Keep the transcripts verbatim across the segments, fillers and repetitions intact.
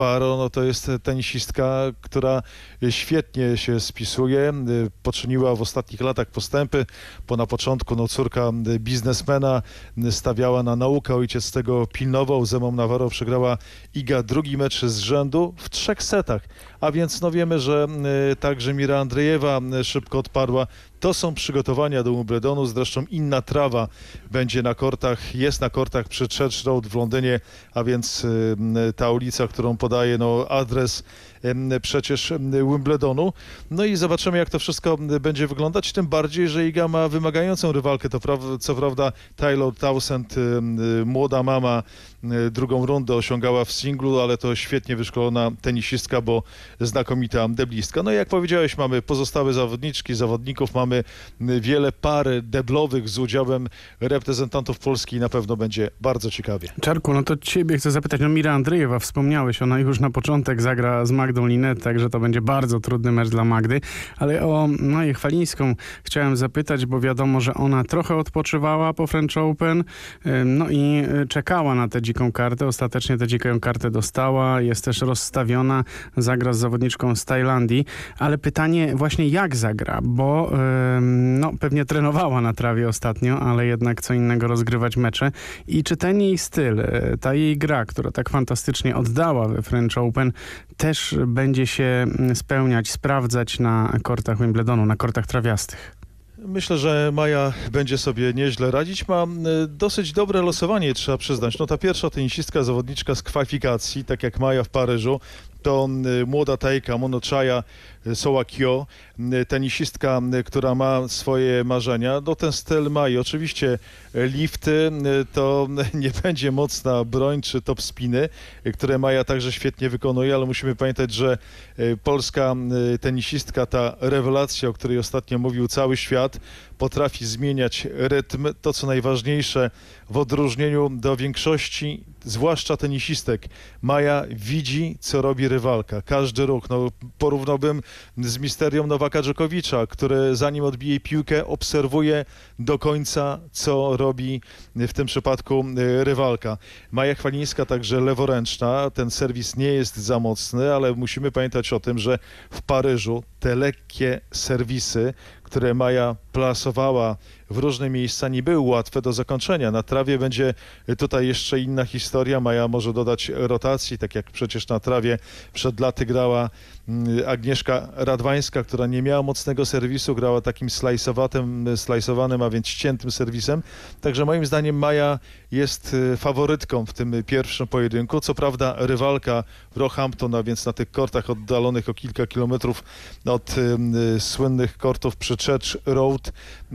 Paro, no to jest tenisistka, która świetnie się spisuje, poczyniła w ostatnich latach postępy, bo na początku no, córka biznesmena stawiała na naukę, ojciec tego pilnował, z Emą Navarro przegrała Iga drugi mecz z rzędu w trzech setach, a więc no wiemy, że także Mira Andrejewa szybko odparła. To są przygotowania do Wimbledonu, zresztą inna trawa będzie na kortach, jest na kortach przy Church Road w Londynie, a więc ta ulica, którą podaje no, adres przecież Wimbledonu. No i zobaczymy, jak to wszystko będzie wyglądać, tym bardziej, że Iga ma wymagającą rywalkę. To pra co prawda Taylor Townsend, młoda mama, drugą rundę osiągała w singlu, ale to świetnie wyszkolona tenisistka, bo znakomita deblistka. No i jak powiedziałeś, mamy pozostałe zawodniczki, zawodników, mamy wiele par deblowych z udziałem reprezentantów Polski i na pewno będzie bardzo ciekawie. Czarku, no to ciebie chcę zapytać, no Mira Andrejewa, wspomniałeś, ona już na początek zagra z Magdą Linette, także to będzie bardzo trudny mecz dla Magdy, ale o Maję Chwalińską chciałem zapytać, bo wiadomo, że ona trochę odpoczywała po French Open, no i czekała na tę dziką kartę, ostatecznie tę dziką kartę dostała, jest też rozstawiona, zagra z zawodniczką z Tajlandii, ale pytanie właśnie jak zagra, bo no pewnie trenowała na trawie ostatnio, ale jednak co innego rozgrywać mecze i czy ten jej styl, ta jej gra, która tak fantastycznie oddała we French Open, też będzie się spełniać, sprawdzać na kortach Wimbledonu, na kortach trawiastych? Myślę, że Maja będzie sobie nieźle radzić. Ma dosyć dobre losowanie, trzeba przyznać. No ta pierwsza tenisistka, zawodniczka z kwalifikacji, tak jak Maja w Paryżu, to młoda Taika Monochaja Sołakio, tenisistka, która ma swoje marzenia. No ten styl ma i oczywiście lifty to nie będzie mocna broń czy top spiny, które Maja także świetnie wykonuje, ale musimy pamiętać, że polska tenisistka, ta rewelacja, o której ostatnio mówił cały świat, potrafi zmieniać rytm. To, co najważniejsze w odróżnieniu do większości, zwłaszcza tenisistek, Maja widzi, co robi rywalka. Każdy ruch. No, porównałbym z misterią Nowaka Dżokowicza, który zanim odbije piłkę, obserwuje do końca, co robi w tym przypadku rywalka. Maja Chwalińska także leworęczna. Ten serwis nie jest za mocny, ale musimy pamiętać o tym, że w Paryżu te lekkie serwisy, które Maja plasowała w różne miejsca, nie były łatwe do zakończenia. Na trawie będzie tutaj jeszcze inna historia. Maja może dodać rotacji, tak jak przecież na trawie przed laty grała Agnieszka Radwańska, która nie miała mocnego serwisu, grała takim slajsowatym, slajsowanym, a więc ściętym serwisem. Także moim zdaniem Maja jest faworytką w tym pierwszym pojedynku. Co prawda rywalka w Roehampton, a więc na tych kortach oddalonych o kilka kilometrów od y, słynnych kortów przy Church Road,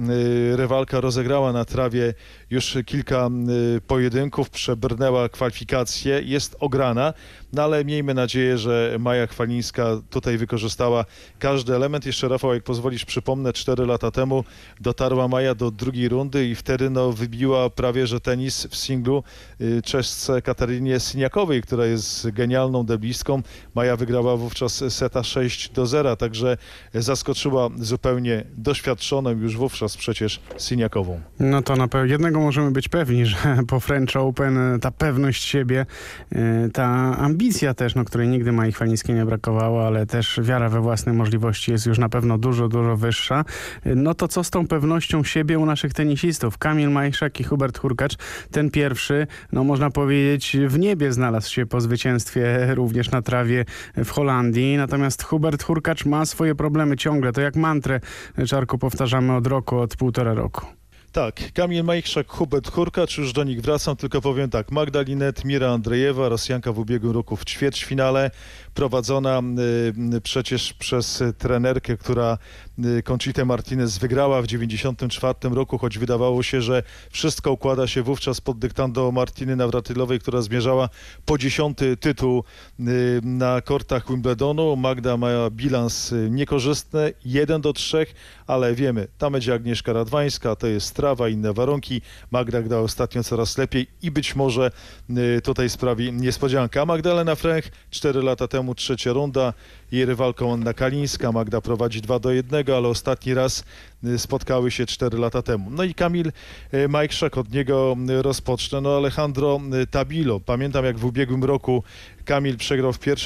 y, rywalka rozegrała na trawie już kilka y, pojedynków, przebrnęła kwalifikacje, jest ograna, no ale miejmy nadzieję, że Maja Chwalińska tutaj wykorzystała każdy element. Jeszcze Rafał, jak pozwolisz, przypomnę, cztery lata temu dotarła Maja do drugiej rundy i wtedy no, wybiła prawie że tenis w singlu y, Czeszce Katarynie Syniakowej, która jest genialną deblistką. Maja wygrała wówczas seta sześć do zera, także zaskoczyła zupełnie doświadczoną już wówczas przecież Syniakową. No to na pewno jednego możemy być pewni, że po French Open ta pewność siebie, ta ambicja też, no, której nigdy Mai Chwalińskiej nie brakowało, ale też wiara we własne możliwości jest już na pewno dużo, dużo wyższa. No to co z tą pewnością siebie u naszych tenisistów? Kamil Majchrzak i Hubert Hurkacz, ten pierwszy, no można powiedzieć, w niebie znalazł się po zwycięstwie również na trawie w Holandii, natomiast Hubert Hurkacz ma swoje problemy ciągle. To jak mantrę, Czarku, powtarzamy od roku, od półtora roku. Tak, Kamil Majchrzak, Hubert Hurkacz, już do nich wracam, tylko powiem tak, Magda Linette, Mira Andrejewa, Rosjanka w ubiegłym roku w ćwierćfinale, prowadzona y, przecież przez trenerkę, która y, Conchitę Martinez wygrała w dziewięćdziesiątym czwartym roku, choć wydawało się, że wszystko układa się wówczas pod dyktando Martiny Nawratylowej, która zmierzała po dziesiąty tytuł y, na kortach Wimbledonu. Magda ma bilans y, niekorzystny, jeden do trzech, ale wiemy, tam będzie Agnieszka Radwańska, to jest trawa, inne warunki. Magda gra ostatnio coraz lepiej i być może y, tutaj sprawi niespodziankę. A Magdalena Fręch cztery lata temu trzecia runda, jej rywalką Anna Kalińska. Magda prowadzi dwa do jednego, ale ostatni raz y, spotkały się cztery lata temu. No i Kamil y, Majchrzak, od niego y, rozpocznę. No Alejandro y, Tabilo. Pamiętam, jak w ubiegłym roku Kamil przegrał w pierwszej